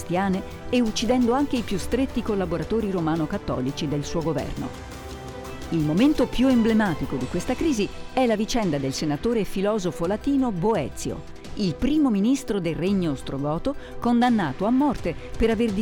cristiane e uccidendo anche i più stretti collaboratori romano-cattolici del suo governo. Il momento più emblematico di questa crisi è la vicenda del senatore e filosofo latino Boezio, il primo ministro del regno ostrogoto condannato a morte per aver